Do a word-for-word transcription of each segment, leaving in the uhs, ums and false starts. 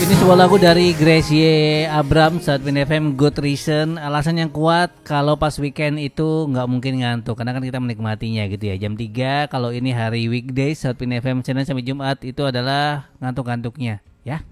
Ini sebuah lagu dari Gracie Abrams saat Win F M, Good Reason. Alasan yang kuat kalau pas weekend itu nggak mungkin ngantuk, karena kan kita menikmatinya gitu ya. Jam tiga kalau ini hari weekday saat Win F M Senin sampai Jumat itu adalah ngantuk-ngantuknya ya.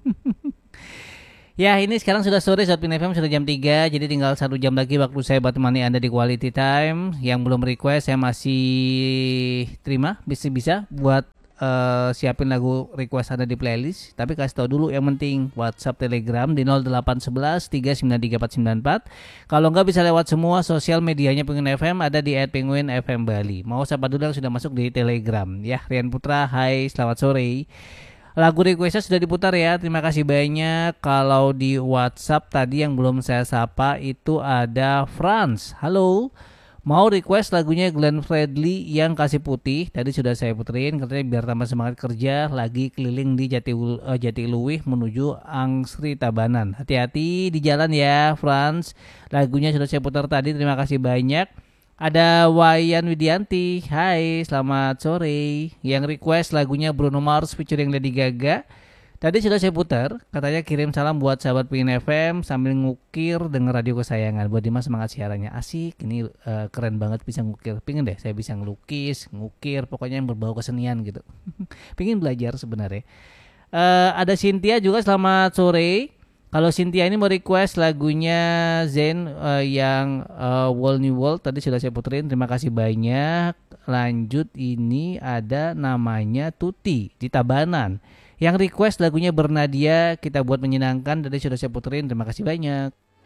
Ya, ini sekarang sudah sore saat Win F M, sudah jam tiga. Jadi tinggal satu jam lagi waktu saya buat temani Anda di Quality Time. Yang belum request saya masih terima, bisa-bisa buat Uh, siapin lagu request Anda di playlist. Tapi kasih tahu dulu yang penting WhatsApp Telegram di nol delapan satu satu tiga sembilan tiga empat sembilan empat. Kalau enggak bisa lewat semua sosial medianya Penguin F M, ada di et penguin f m bali. Mau siapa dulu yang sudah masuk di Telegram ya. Rian Putra, hai, selamat sore. Lagu requestnya sudah diputar ya, terima kasih banyak. Kalau di WhatsApp tadi yang belum saya sapa itu ada Franz. Halo, mau request lagunya Glenn Fredly yang Kasih Putih. Tadi sudah saya puterin, katanya biar tambah semangat kerja. Lagi keliling di Jati, uh, Jatiluwih menuju Angsri Tabanan. Hati-hati di jalan ya Franz. Lagunya sudah saya putar tadi, terima kasih banyak. Ada Wayan Widianti, hai, selamat sore. Yang request lagunya Bruno Mars featuring Lady Gaga. Tadi sudah saya putar, katanya kirim salam buat sahabat Penguin F M sambil ngukir denger radio kesayangan. Buat Dimas semangat siarannya, asik, ini uh, keren banget bisa ngukir. Pengen deh saya bisa ngelukis, ngukir, pokoknya yang berbau kesenian gitu. Pengen belajar sebenarnya. Uh, ada Cynthia juga, selamat sore. Kalau Cynthia ini mau request lagunya Zen uh, yang uh, Wall New World, tadi sudah saya puterin, terima kasih banyak. Lanjut, ini ada namanya Tuti di Tabanan. Yang request lagunya Bernadia, kita buat menyenangkan, tadi sudah saya puterin, terima kasih banyak.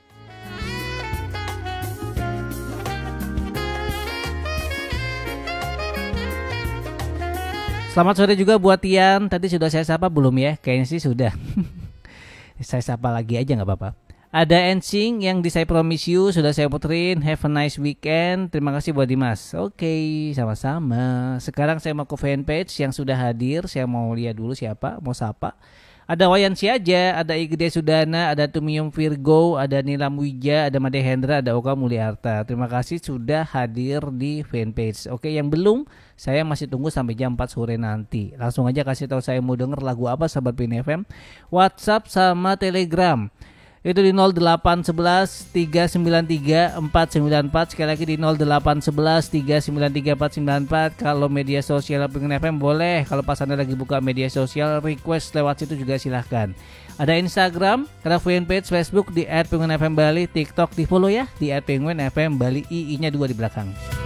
Selamat sore juga buat Tian, tadi sudah saya sapa belum ya? Kayaknya sih sudah. Saya sapa lagi aja gak apa-apa. Ada N Sync yang di Saya Promise You, sudah saya puterin, have a nice weekend. Terima kasih buat Dimas. Oke, sama-sama. Sekarang saya mau ke fanpage yang sudah hadir. Saya mau lihat dulu siapa, mau sapa. Ada Wayan Siaja, ada Igede Sudana, ada Tumium Virgo, ada Nilam Wija, ada Made Hendra, ada Oka Mulyarta. Terima kasih sudah hadir di fanpage. Oke, yang belum, saya masih tunggu sampai jam empat sore nanti. Langsung aja kasih tahu saya mau denger lagu apa sahabat Penguin F M. WhatsApp sama Telegram itu di nol delapan satu satu tiga sembilan tiga empat sembilan empat. Sekali lagi di nol delapan satu satu tiga sembilan tiga empat sembilan empat. Kalau media sosial Penguin F M boleh. Kalau pas Anda lagi buka media sosial, request lewat situ juga silahkan. Ada Instagram, ada fanpage Facebook di et penguin f m bali. TikTok di follow ya di et penguin f m bali, i i-nya dua di belakang.